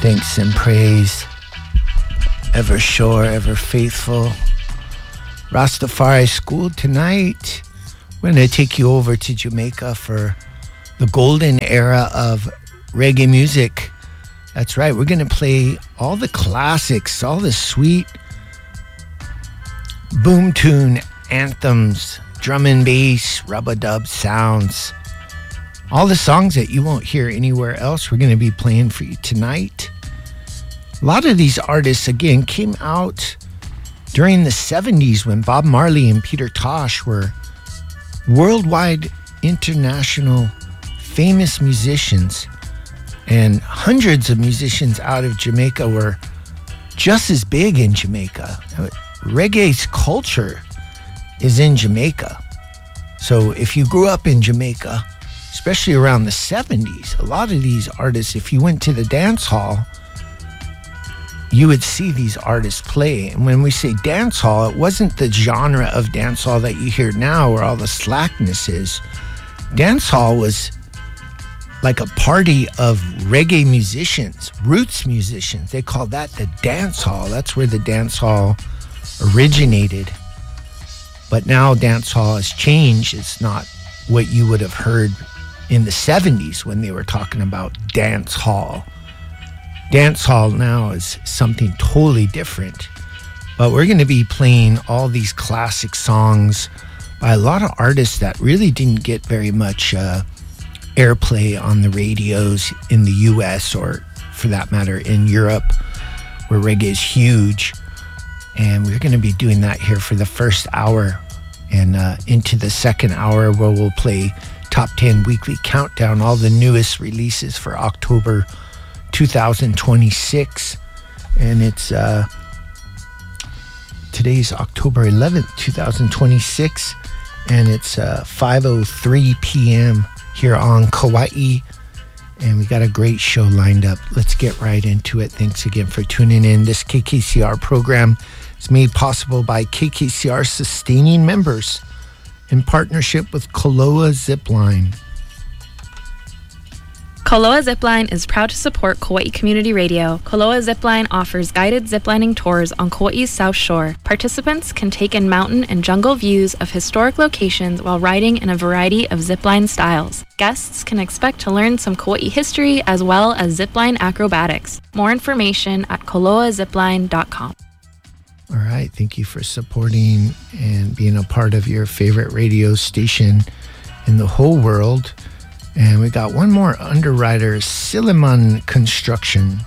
Thanks and praise, ever sure, ever faithful. Rastafari School tonight. We're going to take you over to Jamaica for the golden era of reggae music. That's right, we're going to play all the classics, all the sweet boom tune anthems, drum and bass, rub-a-dub sounds. All the songs that you won't hear anywhere else, we're going to be playing for you tonight. A lot of these artists, again, came out during the 70s when Bob Marley and Peter Tosh were worldwide, international, famous musicians. And hundreds of musicians out of Jamaica were just as big in Jamaica. Reggae's culture is in Jamaica. So if you grew up in Jamaica, especially around the 70s, a lot of these artists, if you went to the dance hall, you would see these artists play. And when we say dance hall, it wasn't the genre of dance hall that you hear now where all the slackness is. Dance hall was like a party of reggae musicians, roots musicians. They called that the dance hall. That's where the dance hall originated. But now dance hall has changed. It's not what you would have heard in the 70s when they were talking about dance hall. Dance hall now is something totally different. But we're going to be playing all these classic songs by a lot of artists that really didn't get very much airplay on the radios in the US, or for that matter in Europe, where reggae is huge. And we're going to be doing that here for the first hour and into the second hour, where we'll play Top 10 Weekly Countdown, all the newest releases for October 2026. And it's today's October 11th, 2026, and it's 5:03 p.m. here on Kauai, and we got a great show lined up. Let's get right into it. Thanks again for tuning in. This KKCR program is made possible by KKCR sustaining members in partnership with Koloa Zipline. Koloa Zipline is proud to support Kauai Community Radio. Koloa Zipline offers guided ziplining tours on Kauai's South Shore. Participants can take in mountain and jungle views of historic locations while riding in a variety of zipline styles. Guests can expect to learn some Kauai history as well as zipline acrobatics. More information at koloazipline.com. All right, thank you for supporting and being a part of your favorite radio station in the whole world. And we got one more underwriter, Silliman Construction.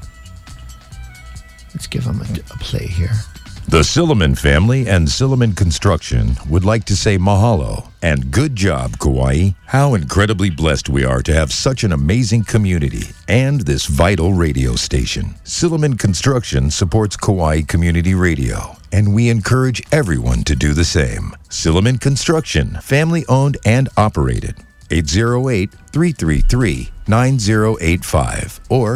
Let's give them a play here. The Silliman family and Silliman Construction would like to say mahalo and good job, Kauai. How incredibly blessed we are to have such an amazing community and this vital radio station. Silliman Construction supports Kauai Community Radio, and we encourage everyone to do the same. Silliman Construction, family owned and operated. 808-333-9085 or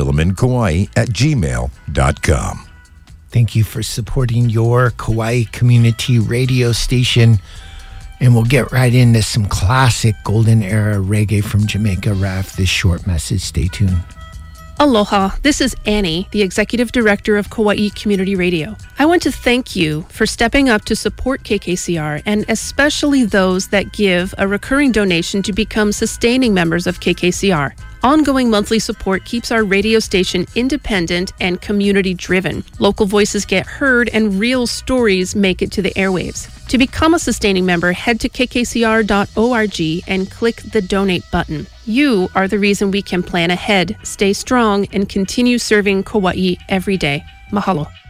sillimankauai@gmail.com. Thank you for supporting your Kauai community radio station. And we'll get right into some classic golden era reggae from Jamaica right after this short message. Stay tuned. Aloha, this is Annie, the Executive Director of Kauai Community Radio. I want to thank you for stepping up to support KKCR, and especially those that give a recurring donation to become sustaining members of KKCR. Ongoing monthly support keeps our radio station independent and community-driven. Local voices get heard and real stories make it to the airwaves. To become a sustaining member, head to kkcr.org and click the donate button. You are the reason we can plan ahead, stay strong, and continue serving Kauai every day. Mahalo.